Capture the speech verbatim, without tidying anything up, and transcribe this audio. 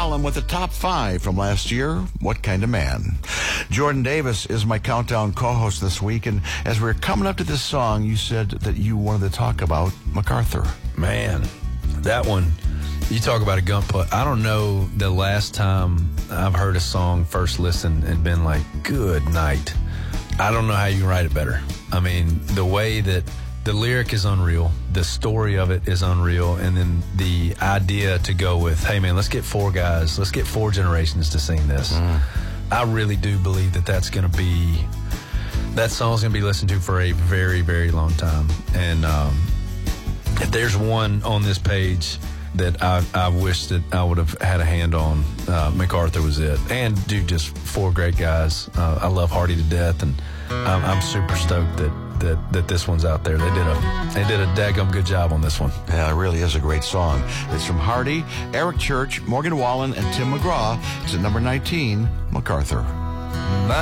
Wallen with the top five from last year, What Kind of Man. Jordan Davis is my Countdown co-host this week, and as we we're coming up to this song, you said that you wanted to talk about MacArthur. Man, that one, you talk about a gunpla. I don't know the last time I've heard a song first listen and been like, good night. I don't know how you can write it better. I mean, the way that the lyric is unreal, the story of it is unreal, and then the idea to go with, hey man, let's get four guys, let's get four generations to sing this. Mm. I really do believe that that's going to be, that song's going to be listened to for a very, very long time. And um, if there's one on this page that I, I wish that I would have had a hand on, uh, MacArthur was it. And, dude, just four great guys. Uh, I love Hardy to death, and I'm, I'm super stoked that, that that this one's out there. They did a they did a daggum good job on this one. Yeah, it really is a great song. It's from Hardy, Eric Church, Morgan Wallen, and Tim McGraw. It's at number nineteen, MacArthur.